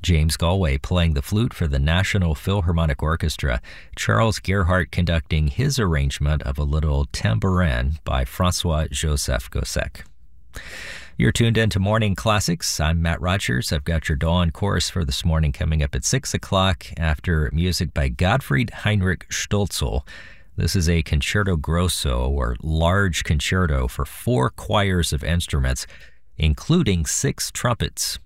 James Galway playing the flute for the National Philharmonic Orchestra, Charles Gerhardt conducting his arrangement of a little tambourin by Francois-Joseph Gossec. You're tuned in to Morning Classics. I'm Matt Rogers. I've got your dawn chorus for this morning coming up at 6 o'clock after music by Gottfried Heinrich Stölzl. This is a concerto grosso, or large concerto, for 4 choirs of instruments, including 6 trumpets.